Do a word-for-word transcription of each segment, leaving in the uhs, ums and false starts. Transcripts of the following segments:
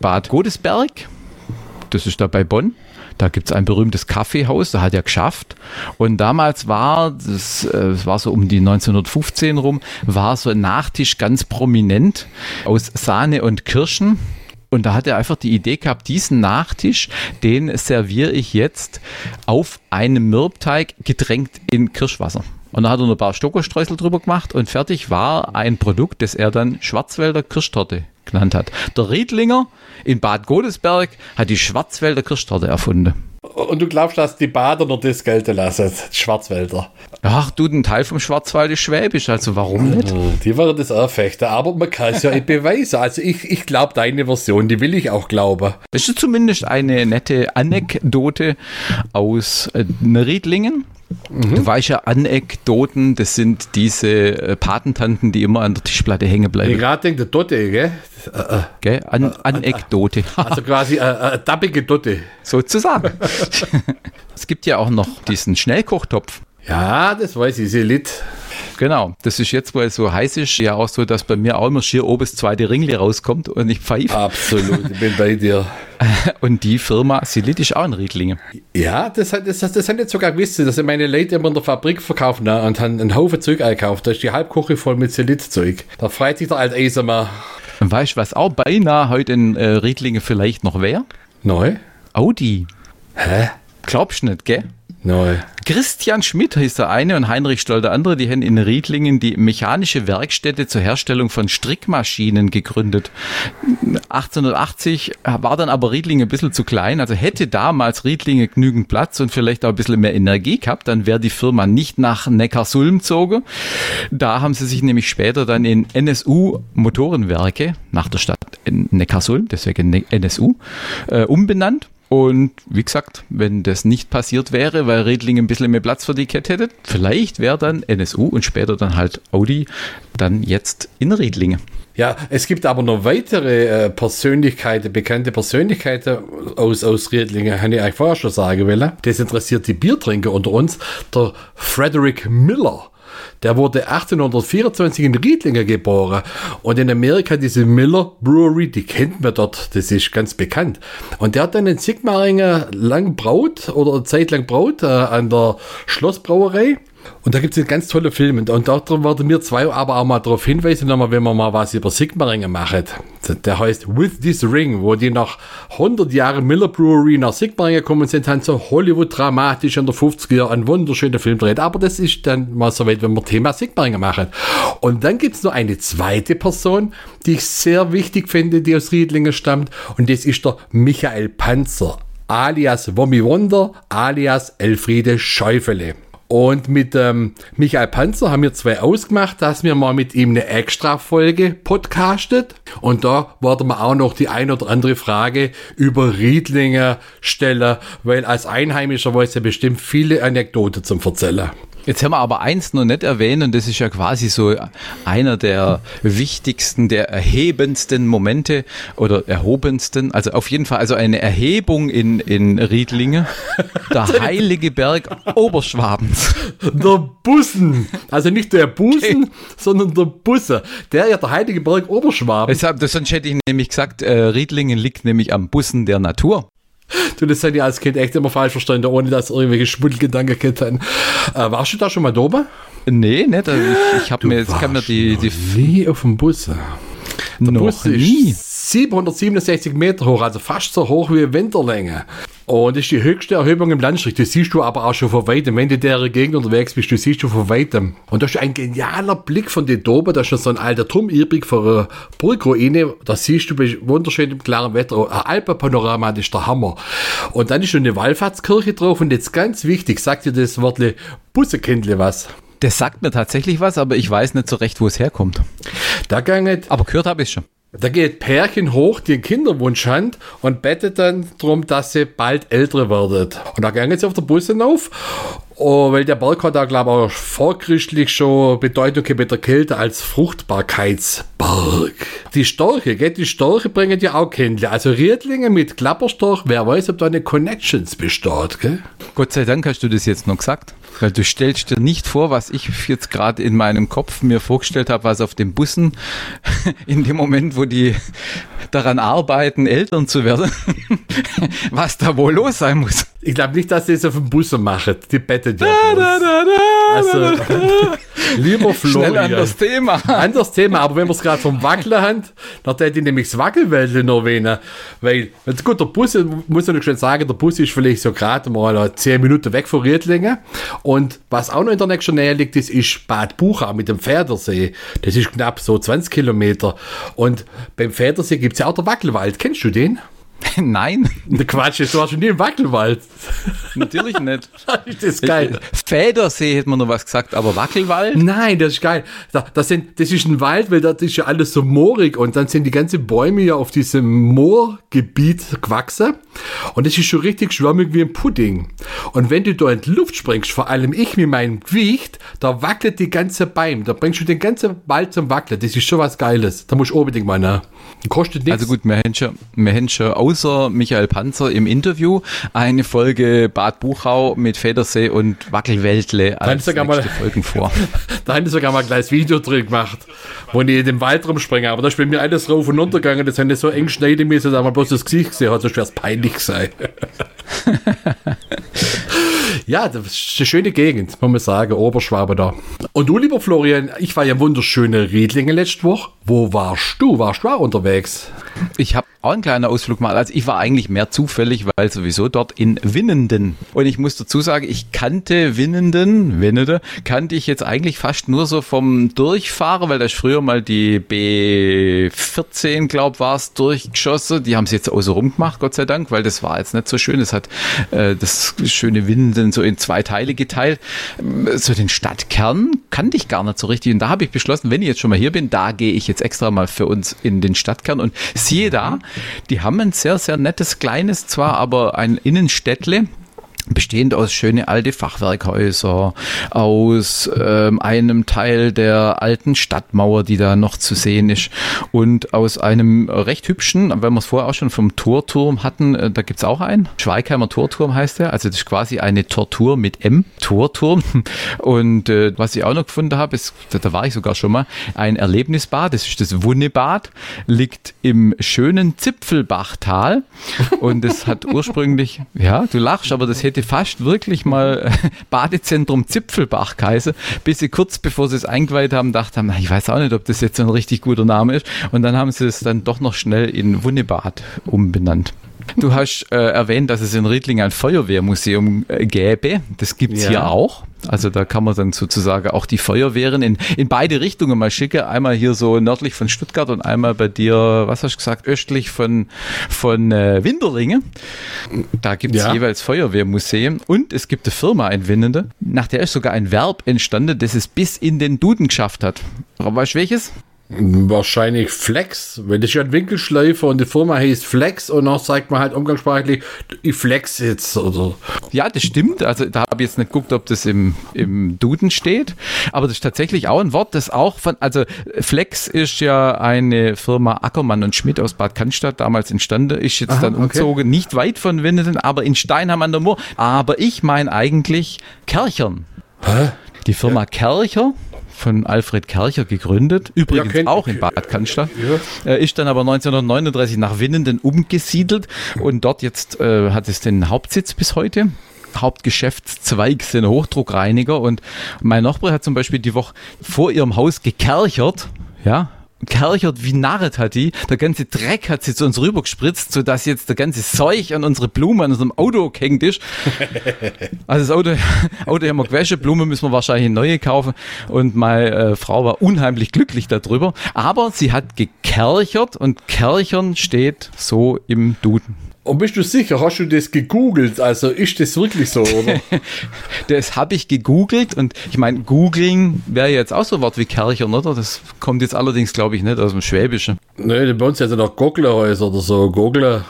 Bad Godesberg. Das ist da bei Bonn. Da gibt es ein berühmtes Kaffeehaus, da hat er geschafft. Und damals war, das, das war so um die neunzehnhundertfünfzehn rum, war so ein Nachtisch ganz prominent aus Sahne und Kirschen. Und da hat er einfach die Idee gehabt, diesen Nachtisch, den serviere ich jetzt auf einem Mürbteig getränkt in Kirschwasser. Und da hat er noch ein paar Schokostreusel drüber gemacht und fertig war ein Produkt, das er dann Schwarzwälder Kirschtorte genannt hat. Der Riedlinger in Bad Godesberg hat die Schwarzwälder Kirschtorte erfunden. Und du glaubst, dass die Bader noch das gelten lassen, die Schwarzwälder? Ach du, ein Teil vom Schwarzwald ist schwäbisch, also warum nicht? Die werden das auch fechten, aber man kann es ja nicht beweisen. Also ich, ich glaube deine Version, die will ich auch glauben. Das ist zumindest eine nette Anekdote aus äh, Riedlingen. Mhm. Du weißt ja, Anekdoten, das sind diese äh, Patentanten, die immer an der Tischplatte hängen bleiben. Ich gerade denke, der Dotte, gell? Äh, gell? An, äh, Anekdote. Also quasi eine äh, äh, tappige Dotte. Sozusagen. Es gibt ja auch noch diesen Schnellkochtopf. Ja, das weiß ich, Selit. Genau, das ist jetzt, weil es so heiß ist, ja auch so, dass bei mir auch immer schier oben das zweite Ringli rauskommt und ich pfeife. Absolut, ich bin bei dir. Und die Firma Silit ist auch in Riedlingen. Ja, das hat das, das haben jetzt sogar gewusst, dass meine Leute immer in der Fabrik verkaufen und haben einen Haufen Zeug eingekauft. Da ist die Halbkoche voll mit Silit-Zeug. Da freut sich der alte Eisenmann. Und weißt du, was auch beinahe heute in äh, Riedlingen vielleicht noch wäre? Neu? Audi. Hä? Glaubst du nicht, gell? Neu. Christian Schmidt hieß der eine und Heinrich Stoll der andere, die haben in Riedlingen die mechanische Werkstätte zur Herstellung von Strickmaschinen gegründet. achtzehnhundertachtzig war dann aber Riedlingen ein bisschen zu klein, also hätte damals Riedlingen genügend Platz und vielleicht auch ein bisschen mehr Energie gehabt, dann wäre die Firma nicht nach Neckarsulm gezogen. Da haben sie sich nämlich später dann in N S U Motorenwerke, nach der Stadt Neckarsulm, deswegen N S U, äh, umbenannt. Und wie gesagt, wenn das nicht passiert wäre, weil Riedlingen ein bisschen mehr Platz für die Kette hätte, vielleicht wäre dann N S U und später dann halt Audi dann jetzt in Riedlingen. Ja, es gibt aber noch weitere äh, Persönlichkeiten, bekannte Persönlichkeiten aus, aus Riedlingen, kann ich eigentlich vorher schon sagen wollen. Das interessiert die Biertrinker unter uns. Der Frederick Miller. Der wurde achtzehnhundertvierundzwanzig in Riedlingen geboren und in Amerika diese Miller Brewery, die kennt man dort, das ist ganz bekannt. Und der hat dann in Sigmaringen lang braut oder eine Zeit lang braut äh, an der Schlossbrauerei. Und da gibt es einen ganz tollen Film. Und da werden wir zwei aber auch mal darauf hinweisen, wenn wir mal was über Sigmaringen machen. Der heißt With This Ring, wo die nach hundert Jahren Miller Brewery nach Sigmaringen gekommen sind, haben so Hollywood dramatisch in der fünfziger Jahre einen wunderschönen Film gedreht. Aber das ist dann mal so weit, wenn wir Thema Sigmaringen machen. Und dann gibt es noch eine zweite Person, die ich sehr wichtig finde, die aus Riedlingen stammt. Und das ist der Michael Panzer, alias Wommi Wonder, alias Elfriede Schäufele. Und mit ähm, Michael Panzer haben wir zwei ausgemacht, dass wir mal mit ihm eine Extra-Folge podcastet. Und da werden wir auch noch die ein oder andere Frage über Riedlingen stellen, weil als Einheimischer weiß er bestimmt viele Anekdoten zum Erzählen. Jetzt haben wir aber eins noch nicht erwähnt und das ist ja quasi so einer der wichtigsten, der erhebendsten Momente oder erhobensten, also auf jeden Fall also eine Erhebung in, in Riedlingen, der Heilige Berg Oberschwabens. Der Bussen, also nicht der Busen, okay, sondern der Busse, der ja der Heilige Berg Oberschwaben. Deshalb, das, sonst hätte ich nämlich gesagt, äh, Riedlingen liegt nämlich am Bussen der Natur. Du, das hätte ich als Kind echt immer falsch verstanden, ohne dass irgendwelche Schmuddelgedanken gehabt haben. Äh, warst du da schon mal da oben? Nee, nicht. Also ich ich habe mir, jetzt kann mir die, die nie auf dem Bus. Der noch Bus nie. ist siebenhundertsiebenundsechzig Meter hoch, also fast so hoch wie Winterlänge. Und das ist die höchste Erhebung im Landstrich. Das siehst du aber auch schon von weitem. Wenn du in der Gegend unterwegs bist, du siehst du von weitem. Und das ist ein genialer Blick von dir oben. Da ist schon so ein alter Turm übrig für eine Burgruine. Da siehst du bei wunderschönem klaren Wetter. Ein Alpenpanorama, das ist der Hammer. Und dann ist schon eine Wallfahrtskirche drauf. Und jetzt ganz wichtig, sagt dir das Wörtle Bussekindle was? Das sagt mir tatsächlich was, aber ich weiß nicht so recht, wo es herkommt. Da ganget, aber gehört habe ich schon. Da geht Pärchen hoch, die einen Kinderwunsch haben und bettet dann darum, dass sie bald älter werden. Und da gehen sie auf der Busse auf, oh, weil der Berg hat da, glaube ich, vorchristlich schon Bedeutung mit der Kälte als Fruchtbarkeitsberg. Die Storche, gell? Die Storche bringen ja auch Kindle. Also Riedlingen mit Klapperstorch, wer weiß, ob da eine Connections besteht, gell? Gott sei Dank hast du das jetzt noch gesagt. Weil du stellst dir nicht vor, was ich jetzt gerade in meinem Kopf mir vorgestellt habe, was auf den Bussen in dem Moment, wo die daran arbeiten, Eltern zu werden, was da wohl los sein muss. Ich glaube nicht, dass die es auf dem Bus machen. Die bettet ja da, da, da, da, also, da, da. Lieber Florian. Schnell anderes Thema. Anderes Thema, aber wenn wir es gerade vom Wackeln haben, dann hätte ich nämlich das Wackelwäldle noch erwähnen. Weil, jetzt gut, der Bus, muss ich noch schon sagen, der Bus ist vielleicht so gerade mal zehn Minuten weg von Riedlingen. Und was auch noch in der nächsten Nähe liegt, das ist Bad Buchau mit dem Pfädersee. Das ist knapp so zwanzig Kilometer. Und beim Pfädersee gibt es ja auch den Wackelwald. Kennst du den? Nein. Der Quatsch, du warst schon nie im Wackelwald. Natürlich nicht. Das ist geil. Federsee hätte man noch was gesagt, aber Wackelwald? Nein, das ist geil. Da, das, sind, das ist ein Wald, weil das ist ja alles so moorig und dann sind die ganzen Bäume ja auf diesem Moorgebiet gewachsen und das ist schon richtig schwammig wie ein Pudding. Und wenn du da in die Luft springst, vor allem ich mit meinem Gewicht, da wackelt die ganze Beim. Da bringst du den ganzen Wald zum Wackeln. Das ist schon was Geiles. Da musst du unbedingt mal nach. Kostet nichts. Also gut, wir haben schon, wir haben schon außer Michael Panzer im Interview eine Folge Bad Buchau mit Federsee und Wackelwäldle als nächste mal, Folgen vor. Da haben sie sogar mal ein kleines Video drin gemacht, wo ich in den Wald rumspringe. Aber da ist bei mir alles rauf und runter gegangen. Das haben die so eng schneiden müssen, dass man bloß das Gesicht gesehen hat, sonst wäre es peinlich sein. Ja, das ist eine schöne Gegend, muss man sagen, Oberschwabe da. Und du, lieber Florian, ich war ja wunderschöne Riedlingen letzte Woche. Wo warst du? Warst du auch unterwegs? Ich habe auch einen kleinen Ausflug mal. Also ich war eigentlich mehr zufällig, weil sowieso dort in Winnenden. Und ich muss dazu sagen, ich kannte Winnenden, Winnende, kannte ich jetzt eigentlich fast nur so vom Durchfahren, weil da ist früher mal die B vierzehn, glaub war es, durchgeschossen. Die haben es jetzt auch so rumgemacht, Gott sei Dank, weil das war jetzt nicht so schön. Es hat äh, das schöne Winnenden so in zwei Teile geteilt. So den Stadtkern kannte ich gar nicht so richtig. Und da habe ich beschlossen, wenn ich jetzt schon mal hier bin, da gehe ich jetzt extra mal für uns in den Stadtkern. Und siehe da, die haben ein sehr, sehr nettes, kleines, zwar aber ein Innenstädtle, bestehend aus schöne alte Fachwerkhäuser, aus ähm, einem Teil der alten Stadtmauer, die da noch zu sehen ist, und aus einem recht hübschen, wenn wir es vorher auch schon vom Torturm hatten, äh, da gibt's auch einen, Schweigheimer Torturm heißt der, also das ist quasi eine Tortur mit M, Torturm. Und äh, was ich auch noch gefunden habe, ist, da, da war ich sogar schon mal, ein Erlebnisbad, das ist das Wunnebad, liegt im schönen Zipfelbachtal und das hat ursprünglich, ja, du lachst, aber das hätte fast wirklich mal Badezentrum Zipfelbach geheißen, bis sie kurz bevor sie es eingeweiht haben, dachten haben, ich weiß auch nicht, ob das jetzt ein richtig guter Name ist, und dann haben sie es dann doch noch schnell in Wunnebad umbenannt. Du hast äh, erwähnt, dass es in Riedlingen ein Feuerwehrmuseum äh, gäbe. Das gibt's ja hier auch. Also da kann man dann sozusagen auch die Feuerwehren in, in beide Richtungen mal schicken. Einmal hier so nördlich von Stuttgart und einmal bei dir, was hast du gesagt, östlich von, von äh, Winderlingen. Da gibt's ja jeweils Feuerwehrmuseen. Und es gibt eine Firma in Winnende, nach der ist sogar ein Verb entstanden, das es bis in den Duden geschafft hat. Weißt du welches? Wahrscheinlich Flex, weil das ist ja ein Winkelschleifer und die Firma heißt Flex und dann sagt man halt umgangssprachlich, ich flex jetzt oder. Ja, das stimmt, also da habe ich jetzt nicht geguckt, ob das im, im Duden steht, aber das ist tatsächlich auch ein Wort, das auch von, also Flex ist ja eine Firma Ackermann und Schmidt aus Bad Cannstatt damals entstanden, ist jetzt Aha, dann umgezogen, okay. Nicht weit von Winnenden, aber in Steinheim an der Moor, aber ich meine eigentlich Kerchern. Hä? Die Firma ja. Kercher, von Alfred Kercher gegründet, übrigens ja, auch in Bad Cannstatt, ja. ist dann aber neunzehnhundertneununddreißig nach Winnenden umgesiedelt und dort jetzt äh, hat es den Hauptsitz bis heute. Hauptgeschäftszweig sind Hochdruckreiniger, und mein Nachbar hat zum Beispiel die Woche vor ihrem Haus gekerchert, ja, kerchert wie Narret hat die. Der ganze Dreck hat sie zu uns rüber gespritzt, sodass jetzt der ganze Zeug an unsere Blume, an unserem Auto gehängt ist. Also das Auto, Auto haben wir gewaschen, Blume müssen wir wahrscheinlich eine neue kaufen, und meine äh, Frau war unheimlich glücklich darüber. Aber sie hat gekerchert, und Kerchern steht so im Duden. Und bist du sicher, hast du das gegoogelt? Also ist das wirklich so, oder? Das habe ich gegoogelt, und ich meine, googeln wäre jetzt auch so ein Wort wie Kerchern, oder? Das kommt jetzt allerdings, glaube ich, nicht aus dem Schwäbischen. Nee, bei uns ja noch Goglerhäuser oder so, Gogler.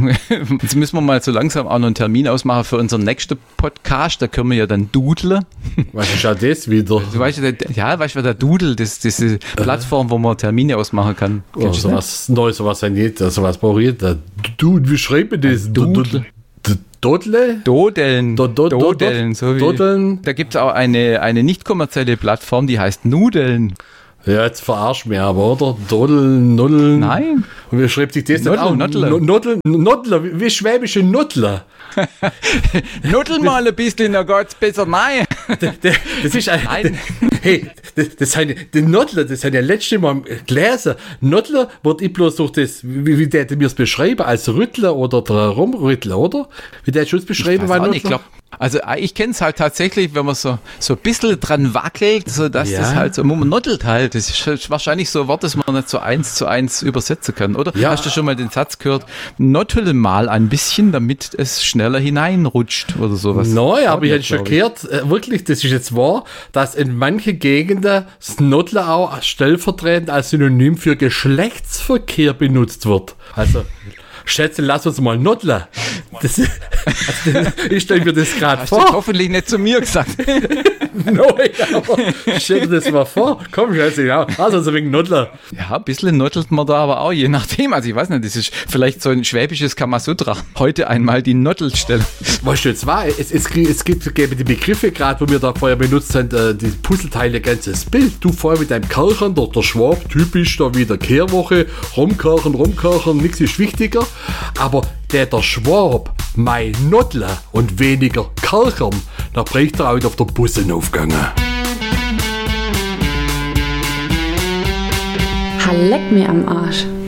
Jetzt müssen wir mal so langsam auch noch einen Termin ausmachen für unseren nächsten Podcast, da können wir ja dann dudeln. Was ist ja das wieder? Du weißt, ja, weißt du, der Dudel, das, das ist diese Plattform, wo man Termine ausmachen kann. Oh, sowas Neues, sowas ein nicht, sowas brauche ich nicht. Du, wie schreibt man das? Dudel. Dodle? Dodeln. Do, do, do, Dodeln. So wie, Dodeln. Da gibt es auch eine, eine nicht kommerzielle Plattform, die heißt Nudeln. Ja, jetzt verarsch mir aber, oder? Dodeln, Nuddeln. Nein. Und wie schreibt sich das denn Noddel, auch? Noddler. Noddler, Noddler, wie, wie schwäbische Noddler. Nuddel mal ein bisschen, dann geht's besser rein. Das ist ein, Nein. Hey, das, das sind die Noddler, das haben ja letztes Mal gelesen. Noddler wird ich bloß durch das, wie, wie der mir es beschreiben, als Rüttler oder der Rumrüttler, oder? Wie der Schutz beschreiben war Noddler. Ich glaub, also ich kenne es halt tatsächlich, wenn man so, so ein bisschen dran wackelt, so dass Ja. das halt so, man noddelt halt. Das ist wahrscheinlich so ein Wort, das man nicht so eins zu eins übersetzen kann, oder? Ja. Hast du schon mal den Satz gehört, noddle mal ein bisschen, damit es schneller hineinrutscht oder sowas? Nein, aber ich hätte glaub schon gehört, äh, wirklich, das ist jetzt wahr, dass in manchen Gegenden das Noddler auch stellvertretend als Synonym für Geschlechtsverkehr benutzt wird. Also, Schätze, lass uns mal noddler. Das, also, ich stelle mir das gerade Hast du vor. hoffentlich nicht zu mir gesagt. Nein, aber stell dir das mal vor. Komm, Schätze, ja. Also, so wegen Noddler. Ja, ein bisschen noddelt man da aber auch, je nachdem. Also ich weiß nicht, das ist vielleicht so ein schwäbisches Kamasutra. Heute einmal die Noddelstelle. Weißt du, jetzt war, es, es, es gibt gäbe die Begriffe gerade, wo wir da vorher benutzt haben, äh, die Puzzleteile, ganzes Bild. Du vorher mit deinem Kerchern, der, der Schwab, typisch da wieder Kehrwoche, rumkerchen, rumkerchen, nichts ist wichtiger. Aber der, der Schwab, mein Noddler und weniger Kerchern, da bricht er auch auf der Busse aufgegangen. Leck mir am Arsch.